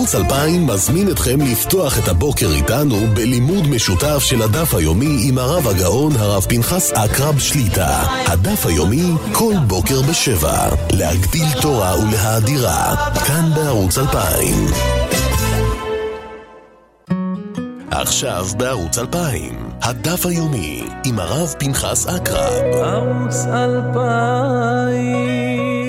ערוץ 2000 מזמין אתכם לפתוח את הבוקר איתנו בלימוד משותף של הדף היומי עם הרב הגאון הרב פנחס אקרב שליטה. הדף היומי כל בוקר ב7. להגדיל תורה ולהאדירה. כאן בערוץ 2000. עכשיו בערוץ 2000. הדף היומי עם הרב פנחס אקרב. ערוץ 2000.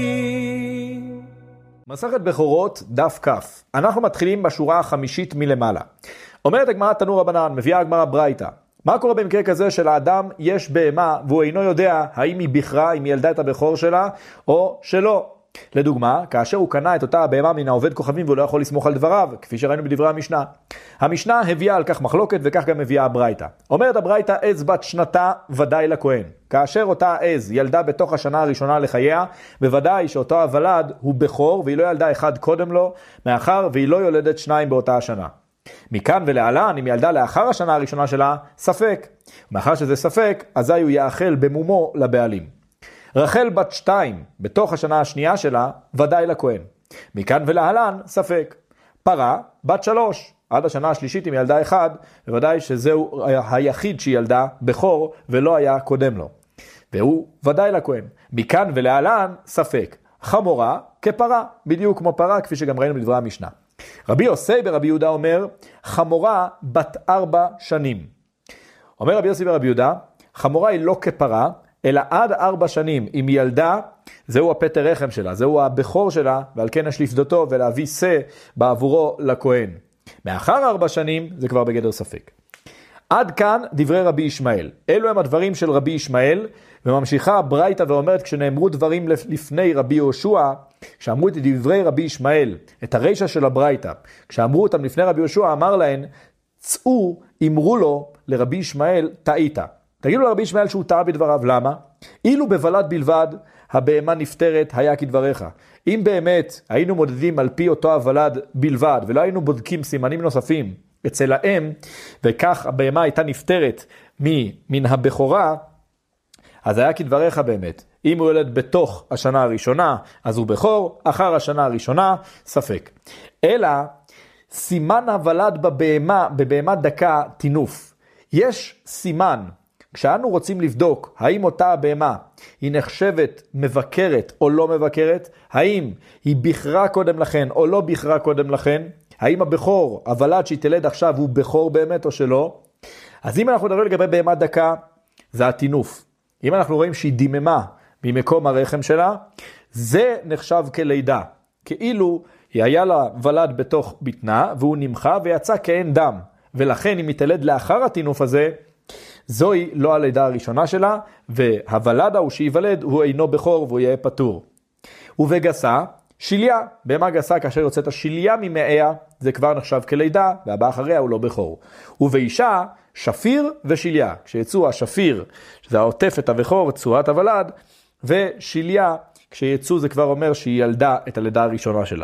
מסכת בכורות דף כף. אנחנו מתחילים בשורה החמישית מלמעלה. אומרת הגמרא תנו רבנן, מביאה הגמרא ברייתא. מה קורה במקרה כזה שלאדם יש בהמה והוא אינו יודע האם היא בכרה, אם היא ילדה את הבכור שלה או שלא? לדוגמה, כאשר הוא קנה את אותה הבהמה מן העובד כוכבים והוא לא יכול לסמוך על דבריו, כפי שראינו בדברי המשנה. המשנה הביאה על כך מחלוקת וכך גם הביאה הברייתא. אומרת הברייתא, עז בת שנתה ודאי לכהן. כאשר אותה עז ילדה בתוך השנה הראשונה לחייה, בוודאי שאותו הוולד הוא בכור והיא לא ילדה אחד קודם לו, מאחר והיא לא יולדת שניים באותה השנה. מכאן ולהלן, אם ילדה לאחר השנה הראשונה שלה, ספק. מאחר שזה ספק, אזי הוא יאכל במומו לבעלים. רחל בת 2 בתוך השנה השנייה שלה, ודאי לכהן. מכאן ולהלן, ספק. פרה בת 3 עד השנה השלישית עם ילדה 1, בוודאי שזהו היחיד שילדה בכור ולא היה קודם לו. והוא ודאי לכהן. מכאן ולהלן, ספק. חמורה כפרה, בדיוק כמו פרה, כפי שגם ראינו בדברי המשנה. רבי יוסי ברבי יהודה אומר, חמורה בת 4 שנים. אומר רבי יוסי ברבי יהודה, חמורה היא לא כפרה, אלא עד 4 שנים, אם ילדה, זהו הפטר רחם שלה, זהו הבכור שלה, ועל כן יש לפדותו ולהביא שא בעבורו לכהן. מאחר 4 שנים, זה כבר בגדר ספק. עד כאן דברי רבי ישמעאל. אלו הם הדברים של רבי ישמעאל, וממשיכה הברייתא ואומרת, כשנאמרו דברים לפני רבי יהושע, כשאמרו את דברי רבי ישמעאל, את הרישא של הברייתא, כשאמרו אותם לפני רבי יהושע, אמר להן, צאו, אמרו לו לרבי ישמעאל, טעית. תגידו לרבי ישמעאל שהוא טעה בדבריו, למה? אילו בוולד בלבד, הבהמה נפטרת היה כדבריך. אם באמת היינו מודדים על פי אותו הוולד בלבד, ולא היינו בודקים סימנים נוספים אצל האם, וכך הבהמה הייתה נפטרת מן הבכורה, אז היה כדבריך באמת. אם הוא ילד בתוך השנה הראשונה, אז הוא בכור, אחר השנה הראשונה, ספק. אלא, סימן הוולד בבהמה דקה תינוף. יש סימן, כשאנו רוצים לבדוק האם אותה הבהמה היא נחשבת מבקרת או לא מבקרת, האם היא בכרה קודם לכן או לא בכרה קודם לכן, האם הבכור, הוולד שהיא תלד עכשיו הוא בכור באמת או שלא, אז אם אנחנו מדברים לגבי בהמה דקה, זה התינוף. אם אנחנו רואים שהיא דיממה ממקום הרחם שלה, זה נחשב כלידה. כאילו היא היה לה ולד בתוך בטנה והוא נמחה ויצא כאין דם. ולכן אם היא תלד לאחר התינוף הזה, זוהי לא הלידה הראשונה שלה, והוולד ההוא שיוולד הוא אינו בכור והוא יהיה פטור. ובגסה, שיליה, בהמה גסה כאשר יוצאת השיליה ממאיה, זה כבר נחשב כלידה, והבא אחריה הוא לא בכור. ובאישה, שפיר ושיליה, כשיצאו השפיר, שזה העוטף את הבכור, צורת הוולד, ושיליה, כשיצאו זה כבר אומר שהיא ילדה את הלידה הראשונה שלה.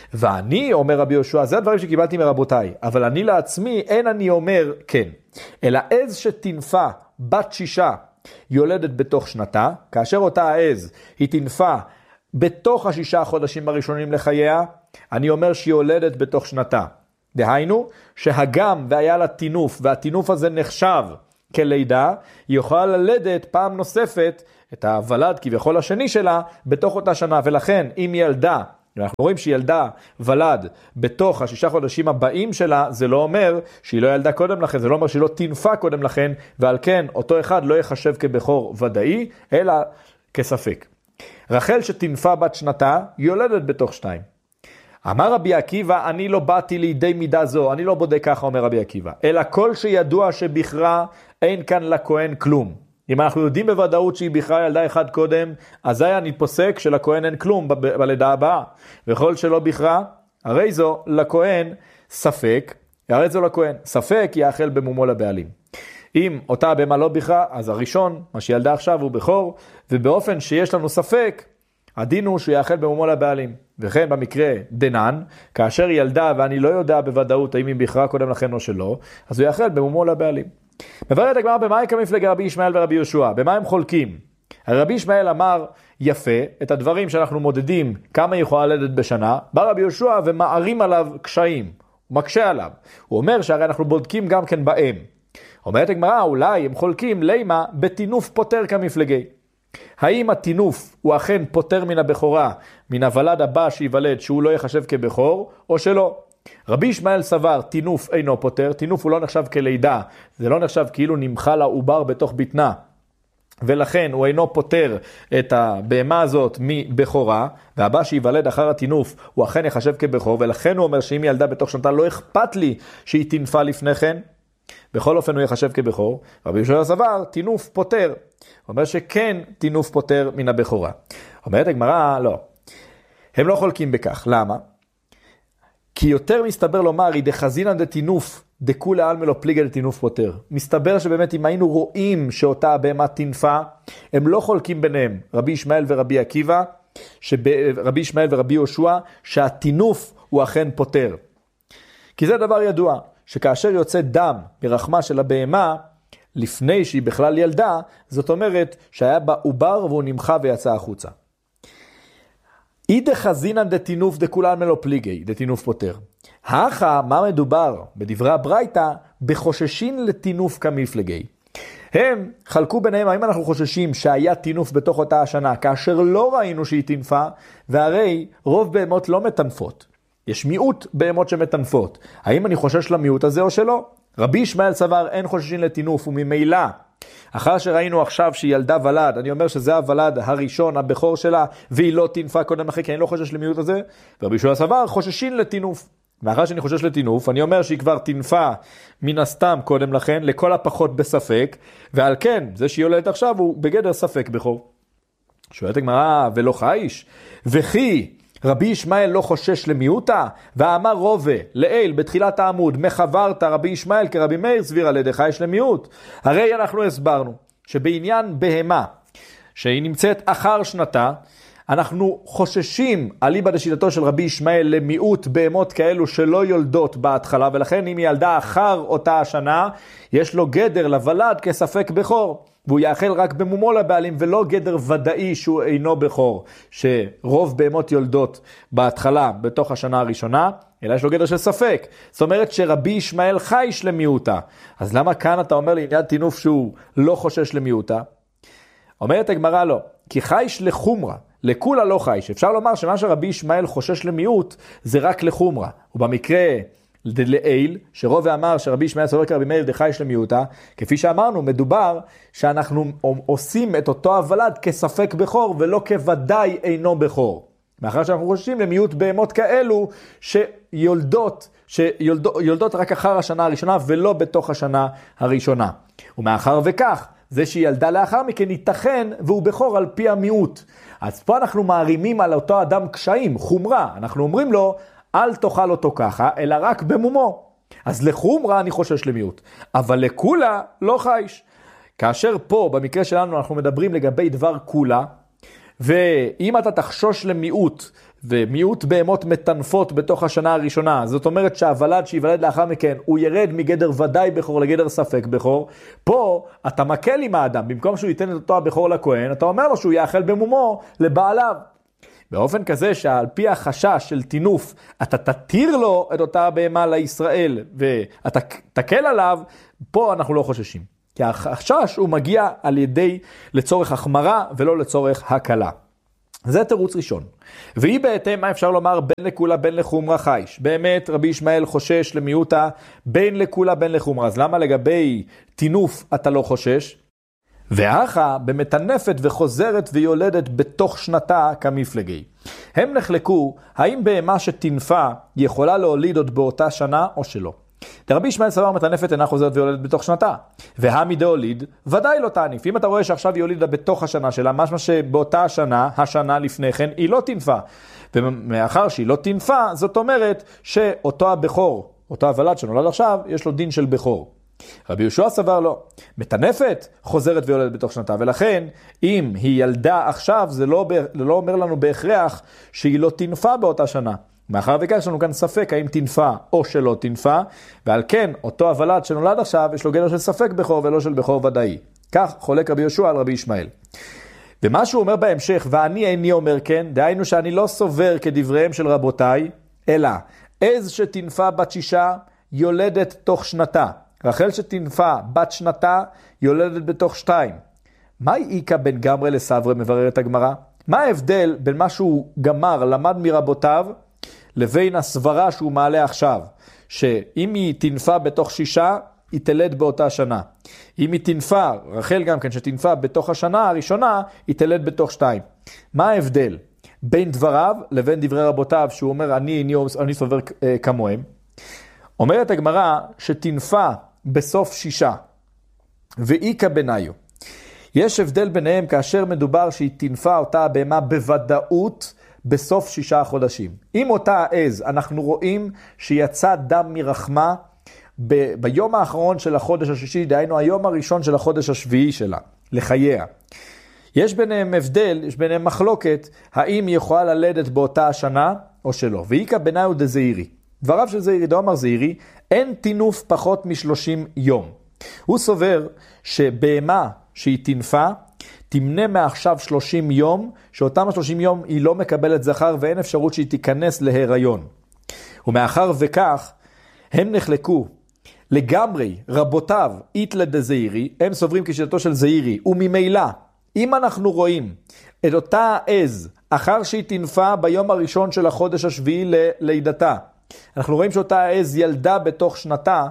ואני, אומר רבי יהושע, זה הדברים שקיבלתי מרבותיי, אבל אני לעצמי אין אני אומר כן. אלא עז שתנפה בת 6 יולדת בתוך שנתה, כאשר אותה העז היא תנפה בתוך 6 חודשים הראשונים לחייה, אני אומר שהיא יולדת בתוך שנתה. דהיינו, שהגם והיה לה תינוף, והתינוף הזה נחשב כלידה, היא יכולה ללדת פעם נוספת את הוולד כביכול השני שלה בתוך אותה שנה, ולכן אם ילדה, אנחנו רואים שהיא ילדה ולד בתוך 6 חודשים הבאים שלה, זה לא אומר שהיא לא ילדה קודם לכן, זה לא אומר שהיא לא תנפה קודם לכן, ועל כן אותו אחד לא יחשב כבכור ודאי, אלא כספק. רחל שתנפה בת שנתה, יולדת בתוך 2. אמר רבי עקיבא, אני לא באתי לידי מידה זו, אני לא בודק ככה, אומר רבי עקיבא, אלא כל שידוע שבכרה אין כאן לכהן כלום. אם אנחנו יודעים בוודאות שהיא בכרה ילדה אחד קודם, אז היה אני פוסק שלכהן אין כלום בלידה הבאה. וכל שלא בכרה, הרי זו לכהן ספק, הרי זו לכהן ספק יאכל במומו לבעלים. אם אותה בהמה לא בכרה, אז הראשון, מה שילדה עכשיו הוא בכור, ובאופן שיש לנו ספק, הדין הוא שהוא יאכל במומו לבעלים. וכן במקרה דנן, כאשר ילדה ואני לא יודע בוודאות האם היא בכרה קודם לכן או שלא, אז הוא יאכל במומו לבעלים. מבארת הגמרא במה יקמף לגבי ישמעאל ורבי יהושע, במה הם חולקים? רבי ישמעאל אמר, יפה את הדברים שאנחנו מודדים כמה היא יכולה ללדת בשנה, בא רבי יהושע ומערים עליו קשיים, הוא מקשה עליו. הוא אומר שהרי אנחנו בודקים גם כן באם. אומרת הגמרא, אולי הם חולקים לימה בתינוף פוטר כמפלגי. האם התינוף הוא אכן פוטר מן הבכורה, מן הוולד הבא שיוולד שהוא לא יחשב כבכור, או שלא? רבי ישמעאל סבר, תינוף אינו פוטר, תינוף הוא לא נחשב כלידה, זה לא נחשב כאילו נמחה לעובר בתוך בטנה, ולכן הוא אינו פוטר את הבהמה הזאת מבכורה, והבא שיוולד אחר התינוף הוא אכן יחשב כבכור, ולכן הוא אומר שאם ילדה בתוך שנתה לא אכפת לי שהיא תנפה לפני כן, בכל אופן הוא יחשב כבכור. רבי יהושע סבר, תינוף פוטר. הוא אומר שכן תינוף פוטר מן הבכורה. אומרת הגמרא, לא. הם לא חולקים בכך. למה? כי יותר מסתבר לומר, היא דחזינן דתינוף, דכולי עלמא לא פליגי דתינוף פוטר. מסתבר שבאמת אם היינו רואים שאותה הבהמה תנפה, הם לא חולקים ביניהם, רבי ישמעאל ורבי עקיבא, רבי ישמעאל ורבי יהושע, שהתינוף הוא אכן פוטר. כי זה דבר ידוע, שכאשר יוצא דם ברחמה של הבהמה, לפני שהיא בכלל ילדה, זאת אומרת שהיה בה עובר והוא נמחה ויצא החוצה. אי דחזינן דתינוף דכולי עלמא לא פליגי, דתינוף פוטר. האחה, מה מדובר בדברי הברייתא, בחוששין לתינוף כמפלגי. הם חלקו ביניהם, האם אנחנו חוששים שהיה תינוף בתוך אותה השנה, כאשר לא ראינו שהיא תנפה, והרי רוב בהמות לא מטנפות. יש מיעוט בהמות שמטנפות. האם אני חושש למיעוט הזה או שלא? רבי ישמעאל סבר אין חוששין לתינוף, וממילא, אחר שראינו עכשיו שהיא ילדה ולד, אני אומר שזה הוולד הראשון, הבכור שלה, והיא לא תנפה קודם לכן, כי אני לא חושש למיעוט הזה. ורבי יהושע סבר חוששין לתינוף. ואחר שאני חושש לתינוף, אני אומר שהיא כבר תנפה מן הסתם קודם לכן, לכל הפחות בספק, ועל כן, זה שהיא יולדת עכשיו הוא בגדר ספק בכור. שואלת הגמרא, ולא חייש? וכי רבי ישמעאל לא חושש למיעוטה, ואמר רובה לאל בתחילת העמוד, מחברת רבי ישמעאל כרבי מאיר סבירה לידי חייש למיעוט. הרי אנחנו הסברנו שבעניין בהמה שהיא נמצאת אחר שנתה, אנחנו חוששים אליבא דשיטתו של רבי ישמעאל למיעוט בהמות כאלו שלא יולדות בהתחלה, ולכן אם היא ילדה אחר אותה השנה, יש לו גדר לוולד כספק בכור. והוא יאכל רק במומו לבעלים, ולא גדר ודאי שהוא אינו בכור, שרוב בהמות יולדות בהתחלה, בתוך השנה הראשונה, אלא יש לו גדר של ספק. זאת אומרת שרבי ישמעאל חייש למיעוטה. אז למה כאן אתה אומר לעניין תינוף שהוא לא חושש למיעוטה? אומרת הגמרא לא, כי חייש לחומרה, לכולה לא חייש. אפשר לומר שמה שרבי ישמעאל חושש למיעוט, זה רק לחומרה. ובמקרה לעיל, שרוב אמר שרבי ישמעאל סובר כרבי מאיר דחייש למיעוטה, כפי שאמרנו, מדובר שאנחנו עושים את אותו הוולד כספק בכור, ולא כוודאי אינו בכור. מאחר שאנחנו חוששים למיעוט בהמות כאלו שיולדות רק אחר השנה הראשונה, ולא בתוך השנה הראשונה. ומאחר וכך, זה שהיא ילדה לאחר מכן ייתכן והוא בכור על פי המיעוט. אז פה אנחנו מערימים על אותו אדם קשיים, חומרה. אנחנו אומרים לו, אל תאכל אותו ככה, אלא רק במומו. אז לחומרה אני חושש למיעוט, אבל לכולה לא חייש. כאשר פה, במקרה שלנו, אנחנו מדברים לגבי דבר כולה, ואם אתה תחשוש למיעוט, ומיעוט בהמות מטנפות בתוך השנה הראשונה, זאת אומרת שהוולד שיוולד לאחר מכן, הוא ירד מגדר ודאי בכור לגדר ספק בכור, פה אתה מקל עם האדם, במקום שהוא ייתן את אותו הבכור לכהן, אתה אומר לו שהוא יאכל במומו לבעליו. באופן כזה שעל פי החשש של תינוף, אתה תתיר לו את אותה בהמה לישראל, ואתה תקל עליו, פה אנחנו לא חוששים. כי החשש הוא מגיע על ידי לצורך החמרה ולא לצורך הקלה. זה תירוץ ראשון. והיא בהתאם, מה אפשר לומר, בין לכולה בין לחומרה חייש. באמת רבי ישמעאל חושש למיעוטה בין לכולה בין לחומרה. אז למה לגבי תינוף אתה לא חושש? ואחה במטנפת וחוזרת ויולדת בתוך שנתה כמפלגי. הם נחלקו, האם בהמה שתנפה יכולה להוליד עוד באותה שנה או שלא. רבי ישמעאל סבר מטנפת אינה חוזרת ויולדת בתוך שנתה. והמי דהוליד, ודאי לא תעניף. אם אתה רואה שעכשיו היא הולידה בתוך השנה שלה, משמע שבאותה השנה, השנה לפני כן, היא לא תנפה. ומאחר שהיא לא תנפה, זאת אומרת שאותו הבכור, אותו הוולד שנולד עכשיו, יש לו דין של בכור. רבי יהושע סבר לא. מטנפת חוזרת ויולדת בתוך שנתה, ולכן אם היא ילדה עכשיו, זה לא אומר לנו בהכרח שהיא לא תנפה באותה שנה. מאחר וכך יש לנו כאן ספק האם תנפה או שלא תנפה, ועל כן אותו הוולד שנולד עכשיו יש לו גדר של ספק בכור ולא של בכור ודאי. כך חולק רבי יהושע על רבי ישמעאל. ומה שהוא אומר בהמשך, ואני איני אומר כן, דהיינו שאני לא סובר כדבריהם של רבותיי, אלא עז שתנפה בת 6 יולדת תוך שנתה, רחל שתנפה בת שנתה יולדת בתוך 2. מה איכא בין גמרי לסברי, מבררת הגמרא? מה ההבדל בין מה שהוא גמר, למד מרבותיו, לבין הסברה שהוא מעלה עכשיו, שאם היא תנפה בתוך 6, היא תלד באותה שנה. אם היא תנפה, רחל גם כן שתנפה בתוך השנה הראשונה, היא תלד בתוך 2. מה ההבדל בין דבריו לבין דברי רבותיו, שהוא אומר אני סובר כמוהם? אומרת הגמרא שתנפה בסוף 6, ואיכא בניו. יש הבדל ביניהם כאשר מדובר שהיא תנפה אותה הבהמה בוודאות בסוף 6 חודשים. אם אותה עז אנחנו רואים שיצא דם מרחמה ביום האחרון של החודש השישי, דהיינו היום הראשון של החודש השביעי שלה, לחייה. יש ביניהם הבדל, יש ביניהם מחלוקת, האם היא יכולה ללדת באותה השנה או שלא. ואיכא בניו דזעירי. דבריו של זעירי, דאמר זעירי, אין תינוף פחות מ30 יום. הוא סובר שבהמה שהיא תנפה, תמנה מעכשיו 30 יום, שאותם 30 יום היא לא מקבלת זכר ואין אפשרות שהיא תיכנס להיריון. ומאחר וכך, הם נחלקו לגמרי, רבותיו, איתלא דזעירי, הם סוברים כשיטתו של זעירי, וממילא, אם אנחנו רואים את אותה עז, אחר שהיא תנפה ביום הראשון של החודש השביעי ללידתה, אנחנו רואים שאותה עז ילדה בתוך שנתה,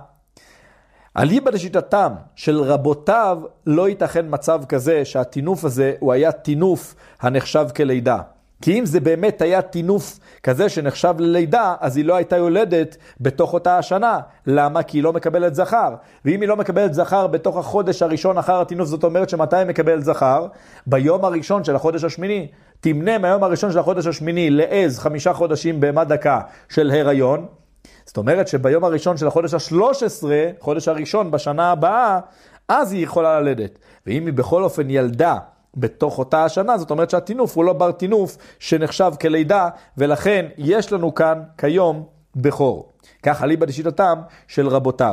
אליבא דשיטתם של רבותיו לא ייתכן מצב כזה שהתינוף הזה הוא היה תינוף הנחשב כלידה. כי אם זה באמת היה תינוף כזה שנחשב ללידה, אז היא לא הייתה יולדת בתוך אותה השנה. למה? כי היא לא מקבלת זכר. ואם היא לא מקבלת זכר בתוך החודש הראשון אחר התינוף, זאת אומרת שמתי היא מקבלת זכר? ביום הראשון של החודש השמיני. תמנה מהיום הראשון של החודש השמיני לעז 5 חודשים בהמה דקה של הריון. זאת אומרת שביום הראשון של החודש ה-13, חודש הראשון בשנה הבאה, אז היא יכולה ללדת. ואם היא בכל אופן ילדה בתוך אותה השנה, זאת אומרת שהתינוף הוא לא בר תינוף שנחשב כלידה, ולכן יש לנו כאן כיום בכור. כך אליבא דשיטתם של רבותיו.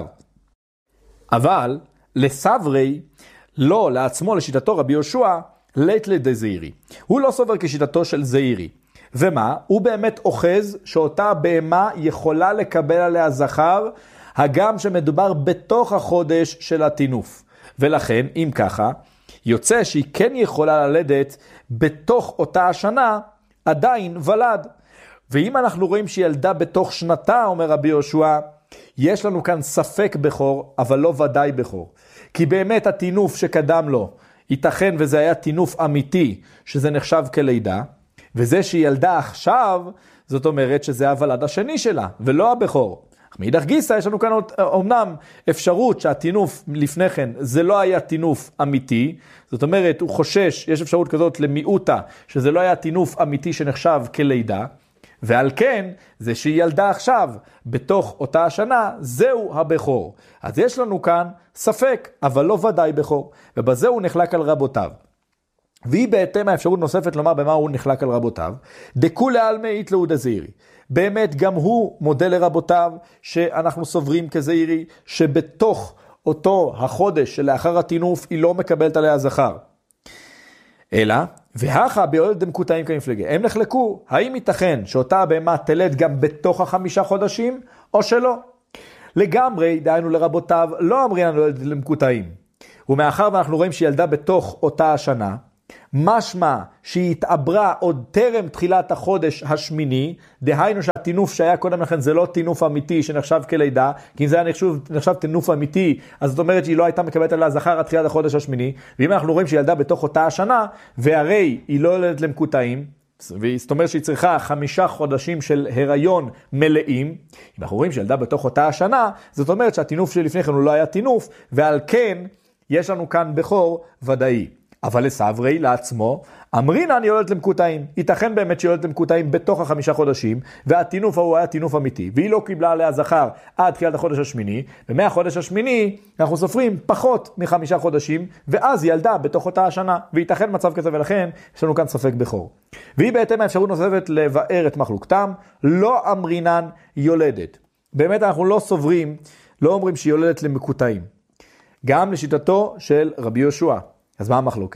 אבל לסברי, לא לעצמו, לשיטתו רבי יהושע, ליתלא דזעירי. הוא לא סובר כשיטתו של זעירי. ומה? הוא באמת אוחז שאותה בהמה יכולה לקבל עליה זכר, הגם שמדובר בתוך החודש של התינוף. ולכן, אם ככה, יוצא שהיא כן יכולה ללדת בתוך אותה השנה, עדיין ולד. ואם אנחנו רואים שהיא ילדה בתוך שנתה, אומר רבי יהושע, יש לנו כאן ספק בכור, אבל לא ודאי בכור. כי באמת התינוף שקדם לו, ייתכן וזה היה תינוף אמיתי, שזה נחשב כלידה, וזה שהיא ילדה עכשיו, זאת אומרת שזה הוולד השני שלה, ולא הבכור. מאידך גיסא יש לנו כאן אומנם אפשרות שהתינוף לפני כן, זה לא היה תינוף אמיתי, זאת אומרת הוא חושש, יש אפשרות כזאת למיעוטה, שזה לא היה תינוף אמיתי שנחשב כלידה, ועל כן זה שהיא ילדה עכשיו בתוך אותה השנה, זהו הבכור. אז יש לנו כאן ספק, אבל לא ודאי בכור, ובזה הוא נחלק על רבותיו. והיא בהתאם האפשרות נוספת לומר במה הוא נחלק על רבותיו, דכולי עלמא איתלא דזעירי. באמת גם הוא מודה לרבותיו שאנחנו סוברים כזעירי, שבתוך אותו החודש שלאחר התינוף היא לא מקבלת עליה זכר. אלא, והכה ביולד דמקוטעים כמפלגה. הם נחלקו, האם ייתכן שאותה הבהמה תלד גם בתוך 5 חודשים או שלא? לגמרי, דהיינו לרבותיו, לא אמרינן יולד למקוטעים. ומאחר ואנחנו רואים שהיא ילדה בתוך אותה השנה, משמע שהיא התעברה עוד טרם תחילת החודש השמיני, דהיינו שהתינוף שהיה קודם לכן זה לא תינוף אמיתי שנחשב כלידה, כי אם זה היה נחשב תינוף אמיתי, אז זאת אומרת שהיא לא הייתה מקבלת עליה זכר עד תחילת החודש השמיני, ואם אנחנו רואים שהיא ילדה בתוך אותה השנה, והרי היא לא ילדת למקוטעים, זאת אומרת שהיא צריכה 5 חודשים של הריון מלאים, אם אנחנו רואים שהיא ילדה בתוך אותה השנה, זאת אומרת שהתינוף שלפני כן הוא לא היה תינוף, ועל כן יש לנו כאן בכור ודאי. אבל לסברי, לעצמו, אמרינן יולדת למקוטעים. ייתכן באמת שיולדת למקוטעים בתוך 5 חודשים, והתינוף הוא היה תינוף אמיתי, והיא לא קיבלה עליה זכר עד תחילת החודש השמיני, ומהחודש השמיני אנחנו סופרים פחות מ5 חודשים, ואז היא ילדה בתוך אותה השנה, וייתכן מצב כזה, ולכן יש לנו כאן ספק בכור. והיא בהתאם האפשרות נוספת לבאר את מחלוקתם, לא אמרינן יולדת. באמת אנחנו לא סוברים, לא אומרים שהיא יולדת למקוטעים. גם לשיטתו של רבי יהושע. אז מה המחלוקת?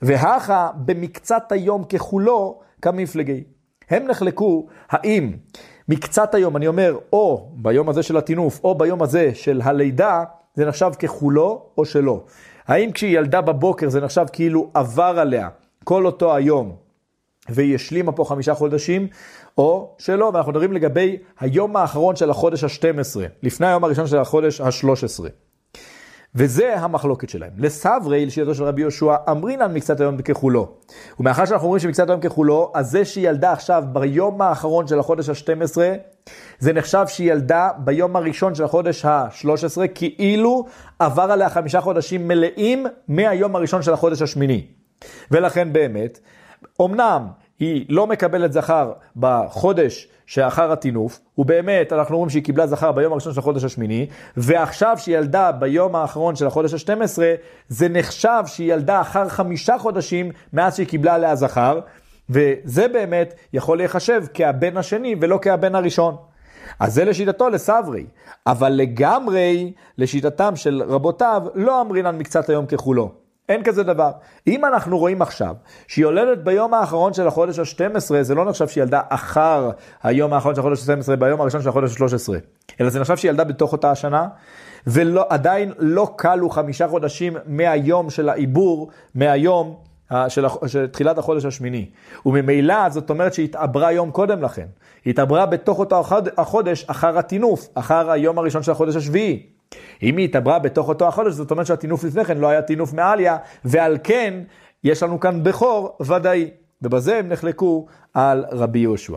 והכה במקצת היום ככולו כמפלגי. הם נחלקו האם מקצת היום, אני אומר, או ביום הזה של התינוף, או ביום הזה של הלידה, זה נחשב ככולו או שלא. האם כשהיא ילדה בבוקר זה נחשב כאילו עבר עליה כל אותו היום, והיא השלימה פה 5 חודשים, או שלא. ואנחנו מדברים לגבי היום האחרון של החודש ה-12, לפני היום הראשון של החודש ה-13. וזה המחלוקת שלהם. לסברי, לשיטתו של רבי יהושע, אמרינן מקצת היום ככולו. ומאחר שאנחנו אומרים שמקצת היום ככולו, אז זה שהיא ילדה עכשיו ביום האחרון של החודש ה-12, זה נחשב שהיא ילדה ביום הראשון של החודש ה-13, כאילו עבר עליה 5 חודשים מלאים מהיום הראשון של החודש השמיני. ולכן באמת, אמנם היא לא מקבלת זכר בחודש שאחר התינוף, ובאמת אנחנו אומרים שהיא קיבלה זכר ביום הראשון של החודש השמיני, ועכשיו שהיא ילדה ביום האחרון של החודש ה-12, זה נחשב שהיא ילדה אחר 5 חודשים מאז שהיא קיבלה עליה זכר, וזה באמת יכול להיחשב כהבן השני ולא כהבן הראשון. אז זה לשיטתו לסברי, אבל לגמרי לשיטתם של רבותיו לא אמרינן מקצת היום ככולו. אין כזה דבר. אם אנחנו רואים עכשיו שהיא יולדת ביום האחרון של החודש ה-12, זה לא נחשב שהיא ילדה אחר היום האחרון של החודש ה-12 ביום הראשון של החודש ה-13, אלא זה נחשב שהיא ילדה בתוך אותה השנה, ועדיין לא קלו 5 חודשים מהיום של העיבור, מהיום של תחילת החודש השמיני. וממילא זאת אומרת שהיא התעברה יום קודם לכן. היא התעברה בתוך אותו החודש אחר התינוף, אחר היום הראשון של החודש השביעי. אם היא התעברה בתוך אותו החודש, זאת אומרת שהתינוף לפני כן לא היה תינוף מעליה, ועל כן יש לנו כאן בכור ודאי. ובזה הם נחלקו על רבי יהושע.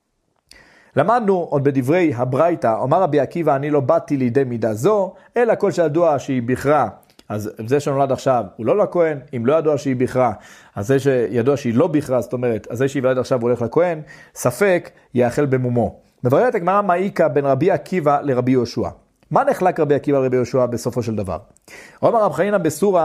למדנו עוד בדברי הברייתא, אומר רבי עקיבא, אני לא באתי לידי מידה זו, אלא כל שידוע שהיא בכרה. אז זה שנולד עכשיו הוא לא לכהן, אם לא ידוע שהיא בכרה, אז זה שידוע שהיא לא בכרה, זאת אומרת, אז זה שיוולד עכשיו הוא הולך לכהן, ספק יאכל במומו. מבררת הגמרא מה איכא בין רבי עקיבא לרבי יהושע. מה נחלק רבי עקיבא לרבי יהושע בסופו של דבר? אומר רב חנינא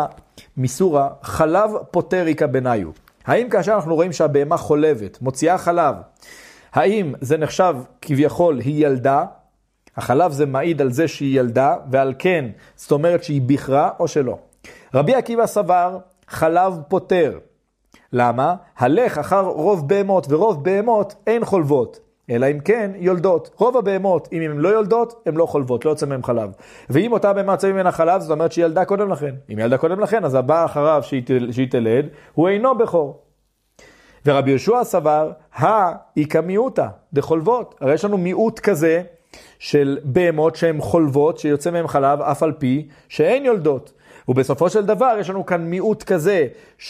מסורה, חלב פוטר איכא בניו. האם כאשר אנחנו רואים שהבהמה חולבת, מוציאה חלב, האם זה נחשב כביכול היא ילדה? החלב זה מעיד על זה שהיא ילדה, ועל כן זאת אומרת שהיא בכרה או שלא. רבי עקיבא סבר חלב פוטר. למה? הלך אחר רוב בהמות, ורוב בהמות אין חולבות, אלא אם כן יולדות. רוב הבהמות, אם הן לא יולדות, הן לא חולבות, לא יוצא מהם חלב. ואם אותה בהמה יוצא ממנה חלב, זאת אומרת שהיא ילדה קודם לכן. אם היא ילדה קודם לכן, אז הבא אחריו שהיא תלד, הוא אינו בכור. ורבי יהושע סבר, היא כמיעוטה, דחולבות. הרי יש לנו מיעוט כזה, של בהמות שהן חולבות, שיוצא מהם חלב, אף על פי שאין יולדות. ובסופו של דבר יש לנו כאן מיעוט כזה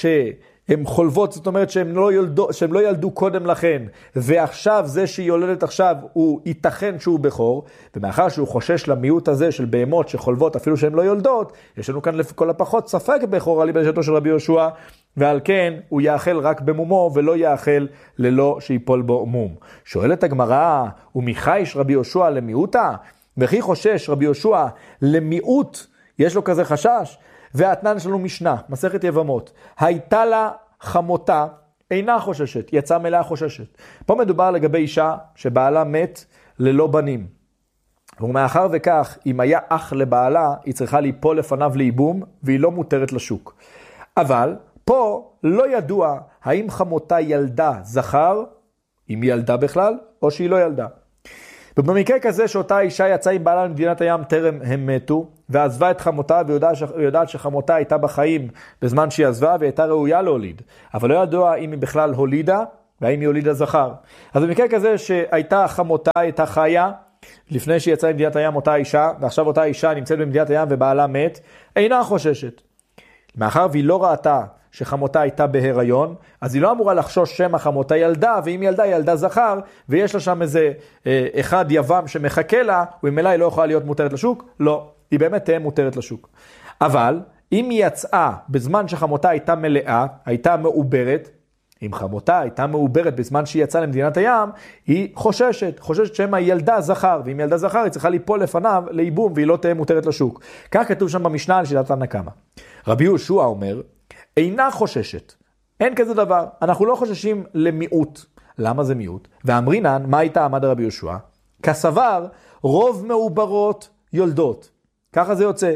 שהן חולבות, זאת אומרת שהן לא ילדו קודם לכן, ועכשיו זה שהיא יולדת עכשיו הוא ייתכן שהוא בכור, ומאחר שהוא חושש למיעוט הזה של בהמות שחולבות אפילו שהן לא יולדות, יש לנו כאן לכל הפחות ספק בכור על בלשתו של רבי יהושע, ועל כן הוא יאכל רק במומו ולא יאכל ללא שיפול בו מום. שואלת הגמרא, ומחיש רבי יהושע למיעוטה? וכי חושש רבי יהושע למיעוט? יש לו כזה חשש? והאתנן שלנו משנה, מסכת יבמות. הייתה לה חמותה, אינה חוששת, יצאה מלאה חוששת. פה מדובר לגבי אישה שבעלה מת ללא בנים. ומאחר וכך, אם היה אח לבעלה, היא צריכה ליפול לפניו לאיבום, והיא לא מותרת לשוק. אבל פה לא ידוע האם חמותה ילדה זכר, אם היא ילדה בכלל, או שהיא לא ילדה. ובמקרה כזה שאותה אישה יצאה עם בעלה למדינת הים טרם הם מתו, ועזבה את חמותה, ויודעת שחמותה הייתה בחיים בזמן שהיא עזבה, והייתה ראויה להוליד. אבל לא ידוע אם היא בכלל הולידה, והאם היא הולידה זכר. אז במקרה כזה שהייתה חמותה, הייתה חיה, לפני שהיא יצאה למדינת הים אותה אישה, ועכשיו אותה אישה נמצאת במדינת הים ובעלה מת, אינה חוששת. מאחר והיא לא ראתה שחמותה הייתה בהיריון, אז היא לא אמורה לחשוש שמא חמותה ילדה, ואם ילדה, ילדה זכר, ויש לה שם איזה אחד יבם שמחכה לה, וממילא היא לא יכולה להיות מותרת לשוק? לא, היא באמת תהיה מותרת לשוק. אבל אם היא יצאה בזמן שחמותה הייתה מלאה, הייתה מעוברת, אם חמותה הייתה מעוברת בזמן שהיא יצאה למדינת הים, היא חוששת שמא ילדה זכר, ואם ילדה זכר היא צריכה ליפול לפניו לאיבום, והיא לא תהיה מותרת לשוק. כך כתוב שם במשנה על שיטת תנא קמא. רבי יהושע אומר, אינה חוששת. אין כזה דבר. אנחנו לא חוששים למיעוט. למה זה מיעוט? ואמרינן, מה הייתה עמד רבי יהושע? כסבר, רוב מעוברות יולדות. ככה זה יוצא.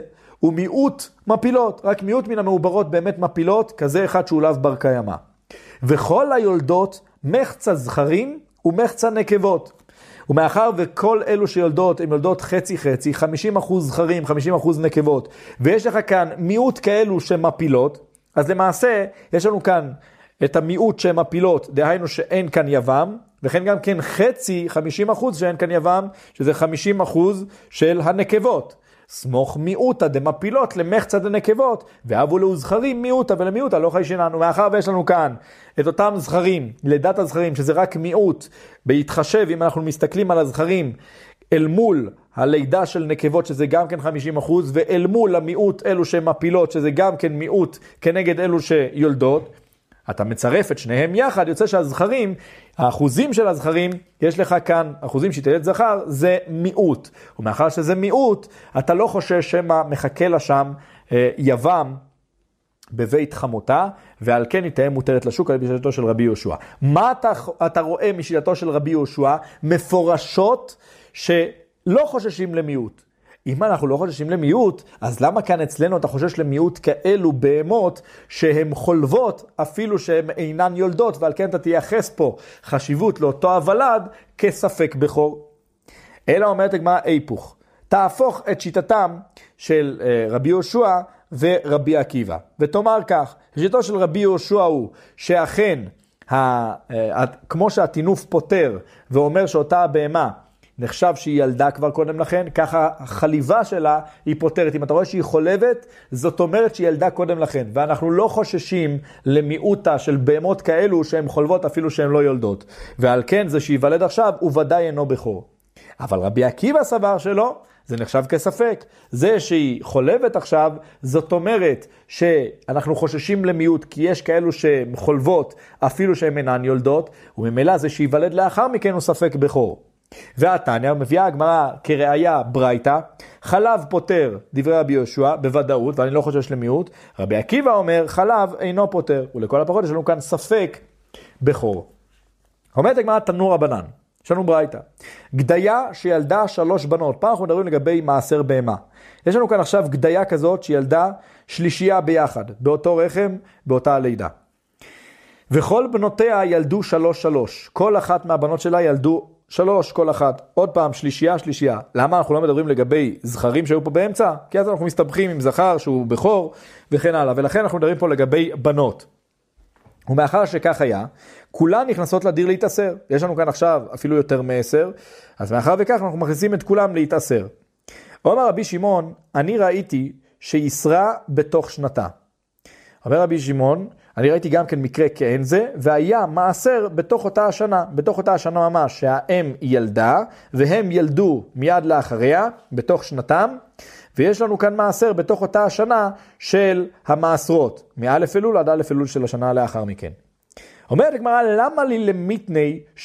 ומיעוט מפילות, רק מיעוט מן המעוברות באמת מפילות, כזה אחד שהוא לאו בר קיימא. וכל היולדות מחצה זכרים ומחצה נקבות. ומאחר וכל אלו שיולדות הן יולדות חצי חצי, 50% זכרים, 50% נקבות, ויש לך כאן מיעוט כאלו שמפילות, אז למעשה יש לנו כאן את המיעוט שהן מפילות, דהיינו שאין כאן יבם, וכן גם כן חצי, 50% שאין כאן יבם, שזה 50% של הנקבות. סמוך מיעוטה דמפילות למחצה דנקבות, ואבו לו זכרים מיעוטה ולמיעוטה לא חיישינן. ומאחר ויש לנו כאן את אותם זכרים, לידת הזכרים, שזה רק מיעוט, בהתחשב אם אנחנו מסתכלים על הזכרים, אל מול הלידה של נקבות, שזה גם כן 50%, ואל מול המיעוט אלו שמפילות, שזה גם כן מיעוט כנגד אלו שיולדות, אתה מצרף את שניהם יחד, יוצא שהזכרים, האחוזים של הזכרים, יש לך כאן, אחוזים שתלד זכר, זה מיעוט. ומאחר שזה מיעוט, אתה לא חושש שמה מחכה לה שם יבם בבית חמותה, ועל כן היא תהיה מותרת לשוק על שיטתו של רבי יהושע. מה אתה רואה משיטתו של רבי יהושע? מפורשות שלא חוששים למיעוט. אם אנחנו לא חוששים למיעוט, אז למה כאן אצלנו אתה חושש למיעוט כאלו בהמות שהן חולבות אפילו שהן אינן יולדות, ועל כן אתה תייחס פה חשיבות לאותו הוולד כספק בכור. אלא אומרת הגמרא היפוך, תהפוך את שיטתם של רבי יהושע ורבי עקיבא, ותאמר כך, שיטתו של רבי יהושע הוא שאכן כמו שהטינוף פותר ואומר שאותה הבהמה נחשב שהיא ילדה כבר קודם לכן, ככה החליבה שלה היא פותרת. אם אתה רואה שהיא חולבת, זאת אומרת שהיא ילדה קודם לכן. ואנחנו לא חוששים למיעוטה של בהמות כאלו שהן חולבות אפילו שהן לא יולדות. ועל כן זה שיוולד עכשיו הוא ודאי אינו בכור. אבל רבי עקיבא סבר שלא, זה נחשב כספק. זה שהיא חולבת עכשיו, זאת אומרת שאנחנו חוששים למיעוט, כי יש כאלו שהן חולבות אפילו שהן אינן יולדות, וממילא זה שיוולד לאחר מכן הוא ספק בכור. והתניא מביאה הגמרא כראיה ברייתא, חלב פותר דברי רבי יהושע בוודאות, ואני לא חושש למיעוט. רבי עקיבא אומר חלב אינו פותר, ולכל הפחות יש לנו כאן ספק בכור. אומרת הגמרא תנו רבנן, יש לנו ברייתא, גדיה שילדה 3 בנות. פעם אנחנו מדברים לגבי מעשר בהמה. יש לנו כאן עכשיו גדיה כזאת שילדה שלישייה ביחד, באותו רחם, באותה הלידה. וכל בנותיה ילדו 3-3, כל אחת מהבנות שלה ילדו 3 כל אחת, עוד פעם שלישייה. למה אנחנו לא מדברים לגבי זכרים שהיו פה באמצע? כי אז אנחנו מסתבכים עם זכר שהוא בכור וכן הלאה, ולכן אנחנו מדברים פה לגבי בנות. ומאחר שכך היה, כולן נכנסות לדיר להתאסר. יש לנו כאן עכשיו אפילו יותר מ10, אז מאחר וכך אנחנו מכניסים את כולם להתאסר. אומר רבי שמעון, אני ראיתי שישרה בתוך שנתה. אומר רבי שמעון, אני ראיתי גם כן מקרה כאין זה, והיה מעשר בתוך אותה השנה ממש, שהאם ילדה, והם ילדו מיד לאחריה, בתוך שנתם, ויש לנו כאן מעשר בתוך אותה השנה של המעשרות, מאלף אלול עד אלף אלול של השנה לאחר מכן. אומרת הגמרא, למה לי למיתני 3-3?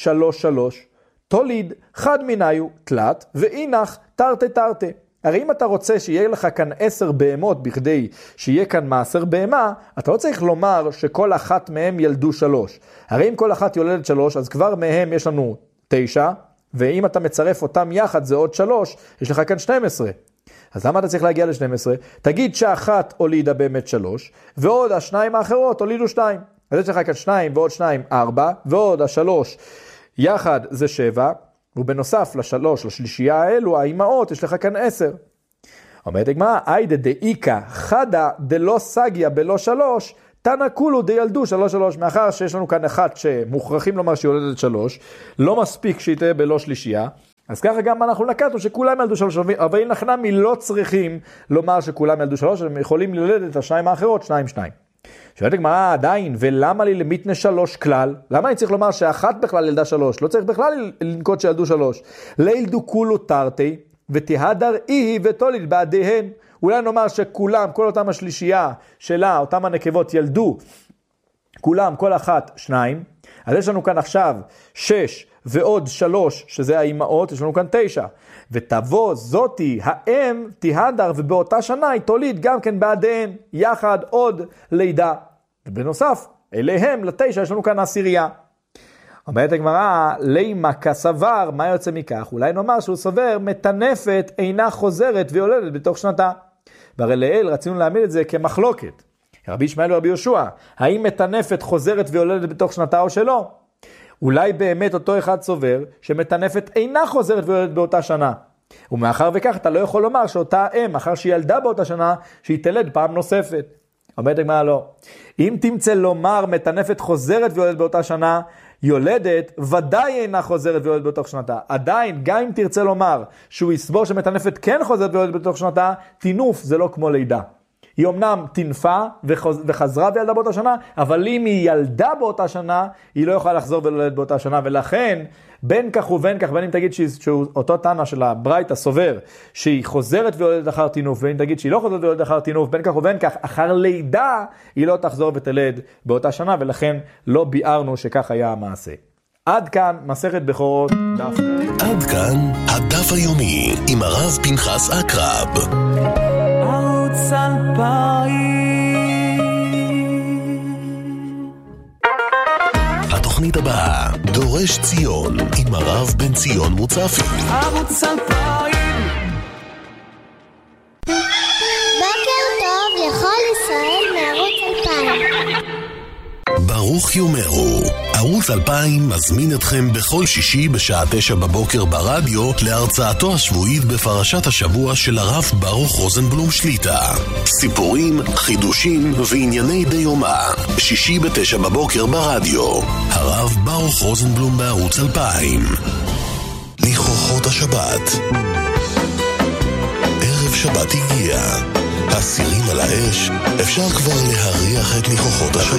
תוליד חד מיניו תלת, ואינך תרתי. הרי אם אתה רוצה שיהיה לך כאן 10 בהמות בכדי שיהיה כאן מעשר בהמה, אתה לא צריך לומר שכל אחת מהם ילדו 3. הרי אם כל אחת יולדת 3, אז כבר מהם יש לנו 9, ואם אתה מצרף אותם יחד זה עוד 3, יש לך כאן 12. אז למה אתה צריך להגיע ל-12? תגיד שאחת הולידה באמת 3, ועוד השניים האחרות הולידו 2. אז יש לך כאן 2 ועוד 2, 4, ועוד 3 יחד זה 7, ובנוסף לשלישייה האלו, האימהות, יש לך כאן 10. אומרת הגמרא, איידה דאיקה חדה דלא סגיה בלא 3, תנא כולו דילדו 3-3, מאחר שיש לנו כאן אחת שמוכרחים לומר שהיא יולדת 3, לא מספיק שהיא תהיה בלא שלישייה, אז ככה גם אנחנו נקטנו שכולם ילדו 3, אבל אם נחנמי לא צריכים לומר שכולם ילדו 3, הם יכולים ללדת את השניים האחרות 2-2. שואלת הגמרא עדיין, ולמה לי למיתנה 3 כלל? למה אני צריך לומר שאחת בכלל ילדה 3? לא צריך בכלל לנקוט שילדו 3. לילדו כולו תרתי, ותהדר אי ותוליד בעדיהן. אולי נאמר שכולם, כל אותם השלישייה שלה, אותם הנקבות ילדו, כולם, כל אחת 2. אז יש לנו כאן עכשיו 6 ועוד 3, שזה האימהות, יש לנו כאן 9. ותבוא זאתי האם תהדר, ובאותה שנה היא תוליד גם כן בעדיהן, יחד עוד לידה. ובנוסף, אליהם ל9 יש לנו כאן 10. אומרת הגמרא, לימה כסבר, מה יוצא מכך? אולי נאמר שהוא סובר, מטנפת אינה חוזרת ויולדת בתוך שנתה. והרי לאל רצינו להעמיד את זה כמחלוקת. רבי ישמעאל ורבי יהושע, האם מטנפת חוזרת ויולדת בתוך שנתה או שלא? אולי באמת אותו אחד סובר שמטנפת אינה חוזרת ויולדת באותה שנה. ומאחר וכך אתה לא יכול לומר שאותה אם, אחר שהיא ילדה באותה שנה, שהיא תלד פעם נוספת. אומרת הגמרא לא. אם תמצא לומר מטנפת חוזרת ויולדת באותה שנה, יולדת ודאי אינה חוזרת ויולדת בתוך שנתה. עדיין, גם אם תרצה לומר שהוא יסבור שמטנפת כן חוזרת ויולדת בתוך שנתה, טינוף זה לא כמו לידה. היא אמנם תנפה וחזרה וילדה באותה שנה, אבל אם היא ילדה באותה שנה, היא לא יכולה לחזור ולולדת באותה שנה, ולכן בין כך ובין כך, בין אם תגיד שאותו תנא של הברייתא סובר שהיא חוזרת ויולדת אחר טינוף, ואם תגיד שהיא לא חוזרת ויולדת אחר טינוף, בין כך ובין כך, אחר לידה היא לא תחזור ותלד באותה שנה, ולכן לא ביארנו שכך היה המעשה. עד כאן מסכת בכורות דף. עד כאן הדף היומי עם הרב פנחס אקרב. התוכנית הבאה, דורש ציון עם הרב בן ציון מוצפי. ערוץ 2000. בוקר טוב לכל ישראל מערוץ 2000. ברוך יאמרו. ערוץ 2000 מזמין אתכם בכל שישי בשעה 9 בבוקר ברדיו להרצאתו השבועית בפרשת השבוע של הרב ברוך רוזנבלום שליטה. סיפורים, חידושים וענייני דיומא. שישי ב9 בבוקר ברדיו. הרב ברוך רוזנבלום בערוץ 2000. ניחוחות השבת. ערב שבת הגיע. הסירים על האש, אפשר כבר להריח את ניחוחות השבת.